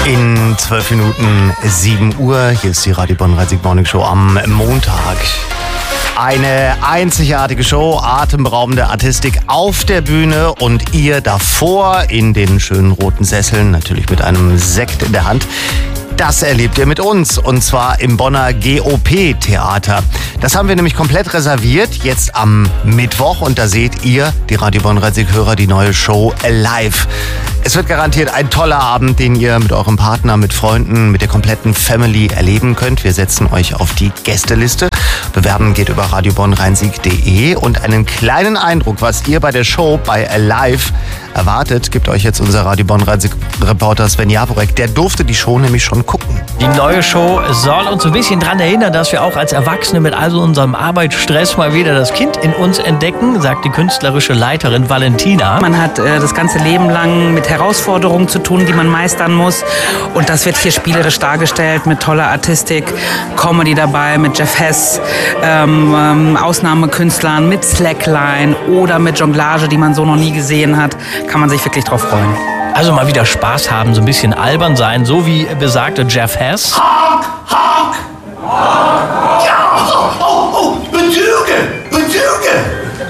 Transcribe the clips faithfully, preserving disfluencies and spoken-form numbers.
In zwölf Minuten sieben Uhr. Hier ist die Radio Bonn-Rhein-Sieg Morning Show am Montag. Eine einzigartige Show, atemberaubende Artistik auf der Bühne und ihr davor in den schönen roten Sesseln, natürlich mit einem Sekt in der Hand. Das erlebt ihr mit uns, und zwar im Bonner G O P-Theater. Das haben wir nämlich komplett reserviert, jetzt am Mittwoch. Und da seht ihr, die Radio Bonn-Rhein-Sieg-Hörer, die neue Show live. Es wird garantiert ein toller Abend, den ihr mit eurem Partner, mit Freunden, mit der kompletten Family erleben könnt. Wir setzen euch auf die Gästeliste. Bewerben geht über radio bonn rhein sieg punkt de. Und einen kleinen Eindruck, was ihr bei der Show bei Alive erwartet, gibt euch jetzt unser Radio Bonn-Rhein-Sieg-Reporter Sven Jaworek. Der durfte die Show nämlich schon gucken. Die neue Show soll uns ein bisschen daran erinnern, dass wir auch als Erwachsene mit all unserem Arbeitsstress mal wieder das Kind in uns entdecken, sagt die künstlerische Leiterin Valentina. Man hat äh, das ganze Leben lang mit Herausforderungen zu tun, die man meistern muss. Und das wird hier spielerisch dargestellt mit toller Artistik, Comedy dabei, mit Jeff Hess, ähm, ähm, Ausnahmekünstlern, mit Slackline oder mit Jonglage, die man so noch nie gesehen hat. Kann man sich wirklich drauf freuen. Also mal wieder Spaß haben, so ein bisschen albern sein, so wie besagte Jeff Hess. Honk, honk! Ja, oh, oh, oh, Betrüge, Betrüge!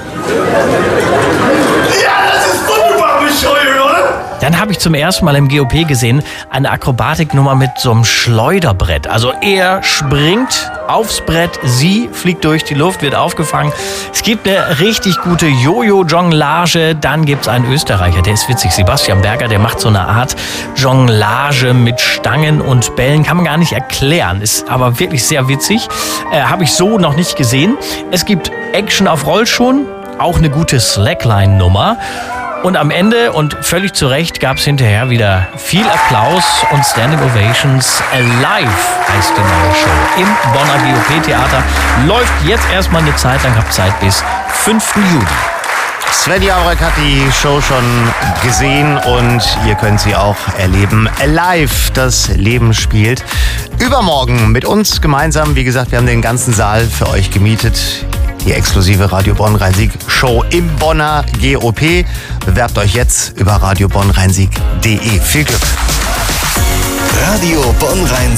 Ja, das ist wunderbar bescheuert, oder? Dann habe ich zum ersten Mal im G O P gesehen eine Akrobatiknummer mit so einem Schleuderbrett. Also er springt aufs Brett, sie fliegt durch die Luft, wird aufgefangen. Es gibt eine richtig gute Jojo-Jonglage. Dann gibt es einen Österreicher, der ist witzig, Sebastian Berger, der macht so eine Art Jonglage mit Stangen und Bällen. Kann man gar nicht erklären, ist aber wirklich sehr witzig. Äh, habe ich so noch nicht gesehen. Es gibt Action auf Rollschuhen, auch eine gute Slackline-Nummer. Und am Ende, und völlig zu Recht, gab es hinterher wieder viel Applaus und Standing Ovations. Alive heißt die neue Show im Bonner G O P-Theater. Läuft jetzt erstmal eine Zeit lang, habt Zeit bis fünften Juli. Sven Jaworek hat die Show schon gesehen und ihr könnt sie auch erleben. Alive, das Leben spielt. Übermorgen mit uns gemeinsam. Wie gesagt, wir haben den ganzen Saal für euch gemietet. Die exklusive Radio Bonn-Rhein-Sieg Show im Bonner G O P. Bewerbt euch jetzt über radio bonn rhein sieg punkt de. Viel Glück. Radio Bonn-Rhein-Sieg.